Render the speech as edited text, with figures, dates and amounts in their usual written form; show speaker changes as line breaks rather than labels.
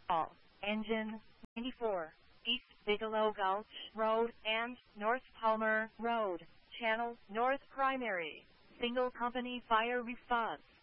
All. Engine 94. East Bigelow Gulch Road and North Palmer Road. Channel North Primary. Single company fire response.